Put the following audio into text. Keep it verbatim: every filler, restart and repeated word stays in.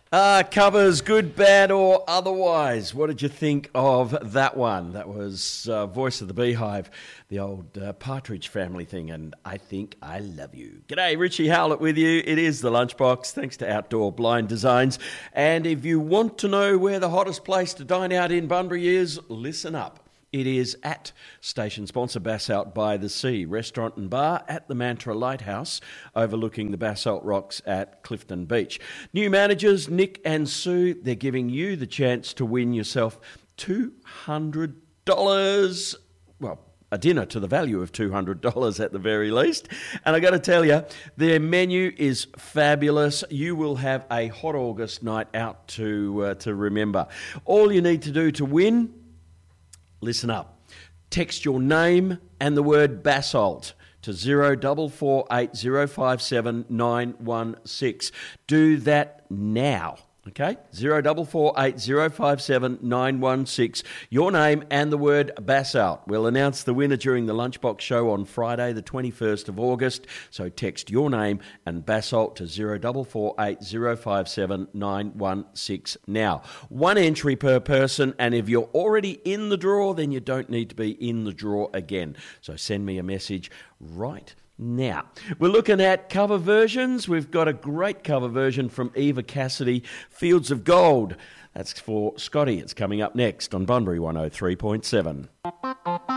Uh, covers, good, bad, or otherwise. What did you think of that one? That was uh, Voice of the Beehive, the old uh, Partridge Family thing, and I Think I Love You. G'day, Richie Howlett with you. It is The Lunchbox, thanks to Outdoor Blind Designs. And if you want to know where the hottest place to dine out in Bunbury is, listen up. It is at station sponsor Basalt by the Sea, restaurant and bar at the Mantra Lighthouse, overlooking the Basalt Rocks at Clifton Beach. New managers, Nick and Sue, they're giving you the chance to win yourself two hundred dollars. Well, a dinner to the value of two hundred dollars at the very least. And I got to tell you, their menu is fabulous. You will have a hot August night out to uh, to remember. All you need to do to win, listen up. Text your name and the word Basalt to zero four four eight zero five seven nine one six. Do that now. Okay, zero four four eight zero five seven nine one six. Your name and the word Basalt. We'll announce the winner during the Lunchbox show on Friday, the twenty-first of August. So text your name and Basalt to zero four four eight zero five seven nine one six now. One entry per person, and if you're already in the draw, then you don't need to be in the draw again. So send me a message right now. We're looking at cover versions. We've got a great cover version from Eva Cassidy, Fields of Gold. That's for Scotty. It's coming up next on Bunbury one oh three point seven.